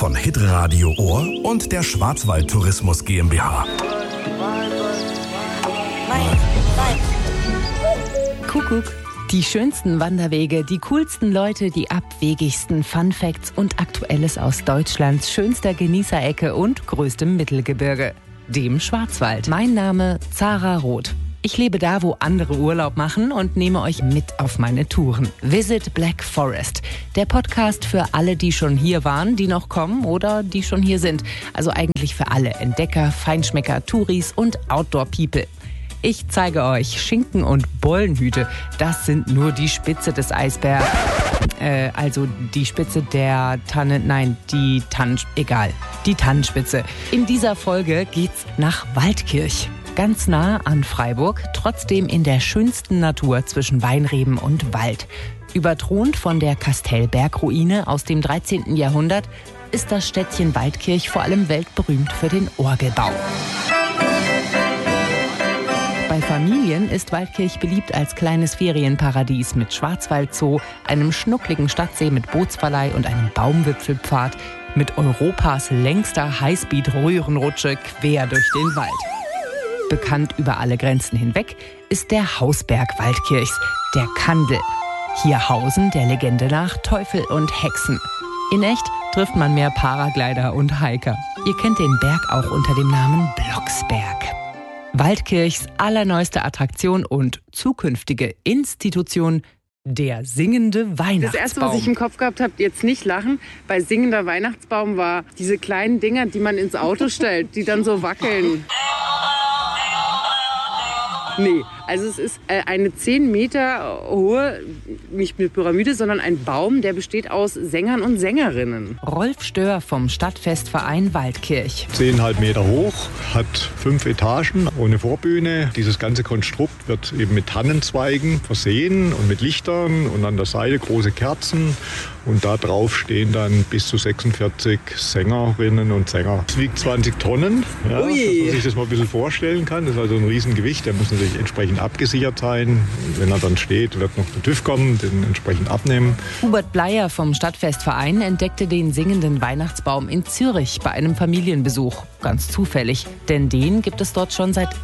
von Hitradio Ohr und der Schwarzwald Tourismus GmbH. Kuckuck. Die schönsten Wanderwege, die coolsten Leute, die abwegigsten Funfacts und Aktuelles aus Deutschlands schönster Genießerecke und größtem Mittelgebirge, dem Schwarzwald. Mein Name Zara Roth. Ich lebe da, wo andere Urlaub machen und nehme euch mit auf meine Touren. Visit Black Forest, der Podcast für alle, die schon hier waren, die noch kommen oder die schon hier sind. Also eigentlich für alle Entdecker, Feinschmecker, Touris und Outdoor-People. Ich zeige euch Schinken und Bollenhüte. Das sind nur die Spitze des Eisbergs. Also die Spitze der Tanne, nein, die Tannenspitze. In dieser Folge geht's nach Waldkirch. Ganz nah an Freiburg, trotzdem in der schönsten Natur zwischen Weinreben und Wald. Überthront von der Kastellbergruine aus dem 13. Jahrhundert ist das Städtchen Waldkirch vor allem weltberühmt für den Orgelbau. Bei Familien ist Waldkirch beliebt als kleines Ferienparadies mit Schwarzwaldzoo, einem schnuckligen Stadtsee mit Bootsverleih und einem Baumwipfelpfad mit Europas längster Highspeed-Röhrenrutsche quer durch den Wald. Bekannt über alle Grenzen hinweg ist der Hausberg Waldkirchs, der Kandel. Hier hausen der Legende nach Teufel und Hexen. In echt trifft man mehr Paraglider und Hiker. Ihr kennt den Berg auch unter dem Namen Blocksberg. Waldkirchs allerneueste Attraktion und zukünftige Institution, der singende Weihnachtsbaum. Das erste, was ich im Kopf gehabt habe, jetzt nicht lachen, bei singender Weihnachtsbaum war diese kleinen Dinger, die man ins Auto stellt, die dann so wackeln. Nee, also es ist eine 10 Meter hohe, nicht eine Pyramide, sondern ein Baum, der besteht aus Sängern und Sängerinnen. Rolf Stör vom Stadtfestverein Waldkirch. 10,5 Meter hoch, hat 5 Etagen ohne Vorbühne. Dieses ganze Konstrukt wird eben mit Tannenzweigen versehen und mit Lichtern und an der Seite große Kerzen. Und da drauf stehen dann bis zu 46 Sängerinnen und Sänger. Es wiegt 20 Tonnen, ja, dass man sich das mal ein bisschen vorstellen kann. Das ist also ein Riesengewicht, der muss natürlich entsprechend abgesichert sein. Wenn er dann steht, wird noch der TÜV kommen, den entsprechend abnehmen. Hubert Bleier vom Stadtfestverein entdeckte den singenden Weihnachtsbaum in Zürich bei einem Familienbesuch. Ganz zufällig, denn den gibt es dort schon seit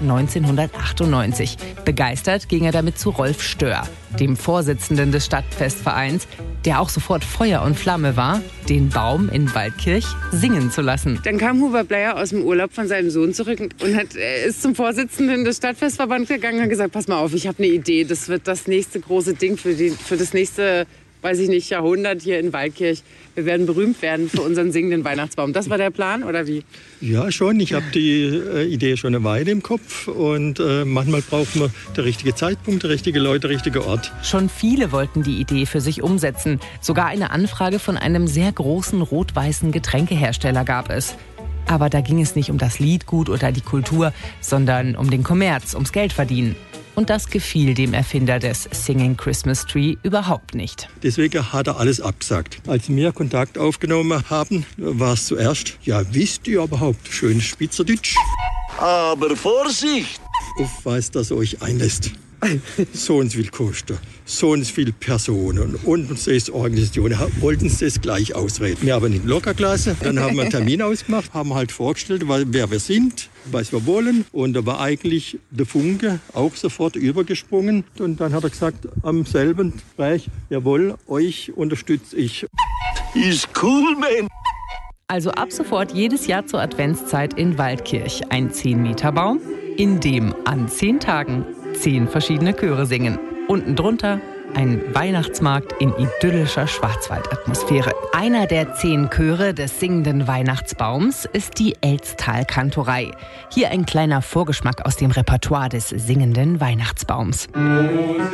1998. Begeistert ging er damit zu Rolf Stör, dem Vorsitzenden des Stadtfestvereins, der auch sofort Feuer und Flamme war, den Baum in Waldkirch singen zu lassen. Dann kam Hubert Bleier aus dem Urlaub von seinem Sohn zurück und ist zum Vorsitzenden des Stadtfestverbands gegangen und hat gesagt, pass mal auf, ich habe eine Idee, das wird das nächste große Ding für das nächste, weiß ich nicht, Jahrhundert hier in Waldkirch. Wir werden berühmt werden für unseren singenden Weihnachtsbaum. Das war der Plan, oder wie? Ja, schon. Ich habe die Idee schon eine Weile im Kopf. Und manchmal braucht man den richtigen Zeitpunkt, der richtige Leute, der richtige Ort. Schon viele wollten die Idee für sich umsetzen. Sogar eine Anfrage von einem sehr großen rot-weißen Getränkehersteller gab es. Aber da ging es nicht um das Liedgut oder die Kultur, sondern um den Kommerz, ums Geldverdienen. Und das gefiel dem Erfinder des Singing Christmas Tree überhaupt nicht. Deswegen hat er alles abgesagt. Als wir Kontakt aufgenommen haben, war es zuerst, ja, wisst ihr überhaupt, schön Schweizerdeutsch. Aber Vorsicht! Auf was das euch einlässt. So und so viel kosten, so und so viele Personen und sechs Organisationen wollten sie das gleich ausreden. Wir haben nicht locker gelassen, dann haben wir einen Termin ausgemacht, haben halt vorgestellt, wer wir sind, was wir wollen. Und da war eigentlich der Funke auch sofort übergesprungen. Und dann hat er gesagt, am selben Gespräch, jawohl, euch unterstütze ich. Ist cool, man! Also ab sofort jedes Jahr zur Adventszeit in Waldkirch ein 10-Meter-Baum, in dem an 10 Tagen 10 verschiedene Chöre singen. Unten drunter ein Weihnachtsmarkt in idyllischer Schwarzwaldatmosphäre. Einer der 10 Chöre des singenden Weihnachtsbaums ist die Elztal-Kantorei. Hier ein kleiner Vorgeschmack aus dem Repertoire des singenden Weihnachtsbaums.